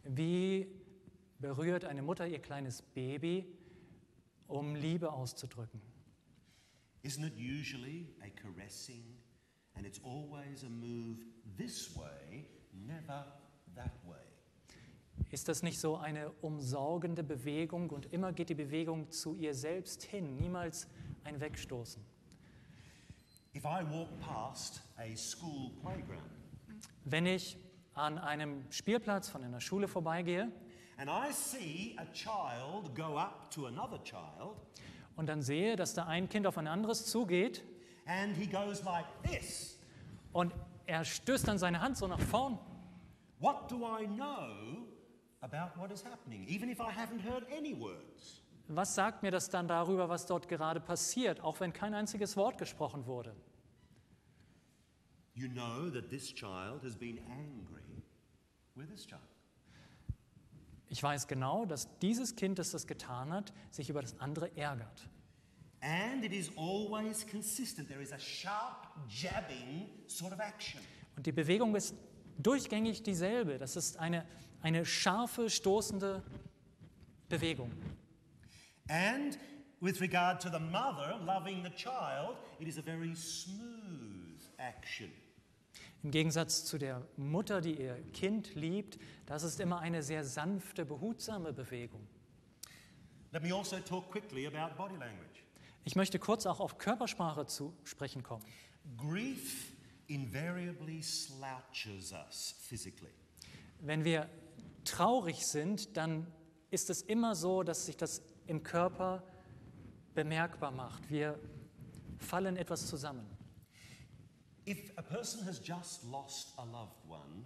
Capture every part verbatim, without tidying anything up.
Wie berührt eine Mutter ihr kleines Baby, um Liebe auszudrücken? Isn't it usually a caressing, and it's always a move this way, never that way? Ist das nicht so eine umsorgende Bewegung und immer geht die Bewegung zu ihr selbst hin, niemals ein Wegstoßen? If I walk past a school playground Wenn ich an einem Spielplatz von einer Schule vorbeigehe and I see a child go up to another child und dann sehe, dass da ein Kind auf ein anderes zugeht and he goes like this, und er stößt dann seine Hand so nach vorn, what do I know about what is happening, even if I haven't heard any words? was sagt mir das dann darüber, was dort gerade passiert, auch wenn kein einziges Wort gesprochen wurde? You know that this child has been angry with this child. Ich weiß genau, dass dieses Kind, das das getan hat, sich über das andere ärgert. And it is always consistent. There is a sharp, jabbing sort of action. Und die Bewegung ist durchgängig dieselbe. Das ist eine, eine scharfe, stoßende Bewegung. And with regard to the mother loving the child, it is a very smooth action. Im Gegensatz zu der Mutter, die ihr Kind liebt, das ist immer eine sehr sanfte, behutsame Bewegung. Let me also talk quickly about body language. Ich möchte kurz auch auf Körpersprache zu sprechen kommen. Grief invariably slouches us physically. Wenn wir traurig sind, dann ist es immer so, dass sich das im Körper bemerkbar macht. Wir fallen etwas zusammen. If a person has just lost a loved one,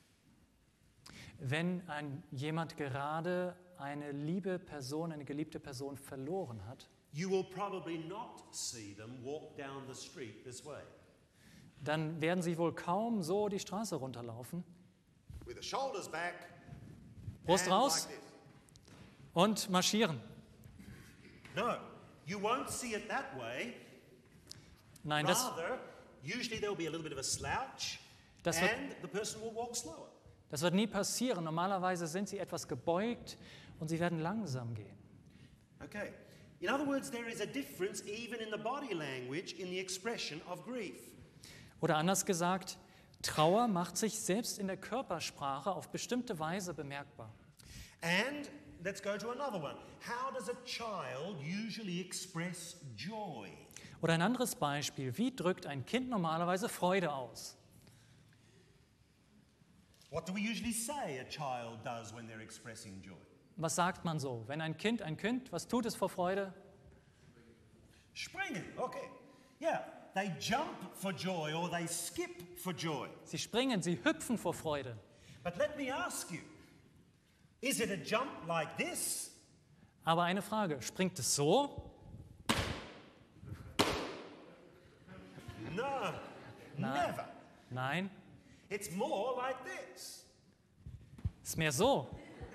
Wenn ein, jemand gerade eine liebe Person, eine geliebte Person verloren hat, you will probably not see them walk down the street this way. dann werden sie wohl kaum so die Straße runterlaufen With the shoulders back, Brust hands raus. like this. und marschieren. No, you won't see it that way. Nein, das, Rather, usually there will be a little bit of a slouch, Das wird- and the person will walk slower. das wird nie passieren. Normalerweise sind sie etwas gebeugt und sie werden langsam gehen. Okay. In other words, there is a difference even in the body language in the expression of grief. Oder anders gesagt, Trauer macht sich selbst in der Körpersprache auf bestimmte Weise bemerkbar. And let's go to another one. How does a child usually express joy? Oder ein anderes Beispiel, wie drückt ein Kind normalerweise Freude aus? What do we usually say a child does when they're expressing joy? Was sagt man so? Wenn ein Kind, ein Kind, was tut es vor Freude? Springen, okay. Yeah, they jump for joy or they skip for joy. Sie springen, sie hüpfen vor Freude. But let me ask you, is it a jump like this? Aber eine Frage, springt es so? No, Nein. never. Nein, It's more like this. ist mehr so.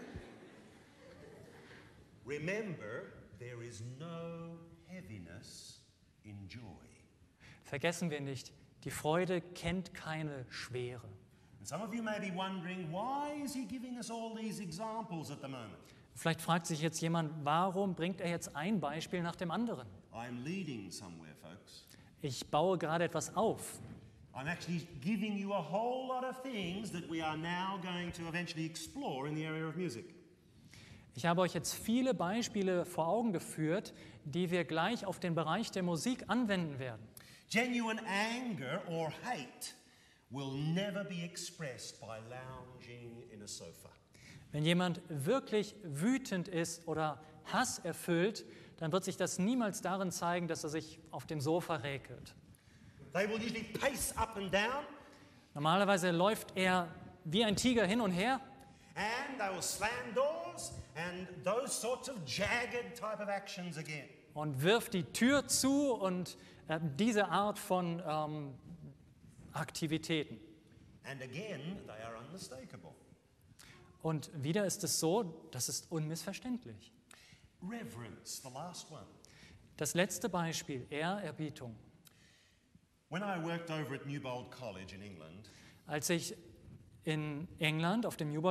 Remember, there is no heaviness in joy. Vergessen wir nicht, die Freude kennt keine Schwere. And some of you may be wondering, why is he giving us all these examples at the moment? Vielleicht fragt sich jetzt jemand, warum bringt er jetzt ein Beispiel nach dem anderen? I'm leading somewhere, folks. Ich baue gerade etwas auf. I'm actually giving you a whole lot of things that we are now going to eventually explore in the area of music. Ich habe euch jetzt viele Beispiele vor Augen geführt, die wir gleich auf den Bereich der Musik anwenden werden. Genuine anger or hate will never be expressed by lounging in a sofa. Wenn jemand wirklich wütend ist oder Hass erfüllt, dann wird sich das niemals darin zeigen, dass er sich auf dem Sofa räkelt. They will usually pace up and down, Normalerweise läuft er wie ein Tiger hin und her and they will slam doors and those sorts of jagged type of actions again. und wirft die Tür zu und äh, diese Art von ähm, Aktivitäten. And again, they are unmistakable. Und wieder ist es so, das ist unmissverständlich. Reverence, the last one. Das letzte Beispiel, Ehrerbietung. When I worked over at Newbold College in England, Als ich in England auf dem